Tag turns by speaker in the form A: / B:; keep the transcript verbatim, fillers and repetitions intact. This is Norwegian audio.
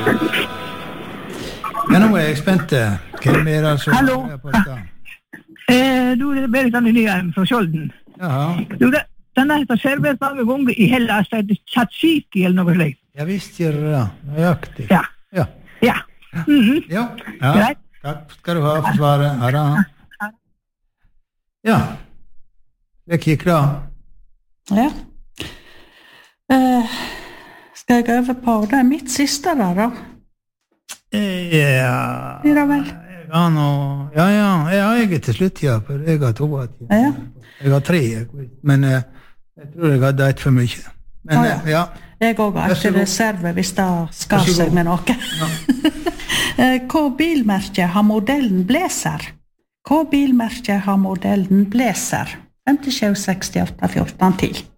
A: Ja, nå er jeg spent. Hvem er det som
B: Hallo.
A: er på dette?
B: Eh, du, det er Berit Anne Nyheim fra Skjolden.
A: Jaha.
B: Du, det, den har jeg servert mange ganger i Hellas, det er tzatziki eller noe slikt.
A: Ja, visst gjør det. Nøyaktig.
B: Ja.
A: Ja.
B: Ja. Mhm.
A: Ja. Ja.
B: Greit.
A: Takk skal du ha for svaret. Ha det. Ja. Jeg kikker da.
C: Ja. Eh, skal jeg øve på det? Er mitt siste da, da?
A: Ja.
C: Blir det vel?
A: Ja, nå, ja, ja. Jeg er til slutt, ja. For jeg har to at jeg,
C: Ja.
A: jeg har tre, jeg vet. Men eh, jeg tror jeg hadde et for mye. Men
C: Ja, ja.
A: eh, ja.
C: Jeg også har
A: Vær så
C: alltid
A: god.
C: reserve hvis det skar
A: Vær så
C: seg
A: god.
C: med noe. Eh, Hva bilmerke har modellen Blazer? Hva bilmerke har modellen Blazer? fem sju seks åtte fjorten ti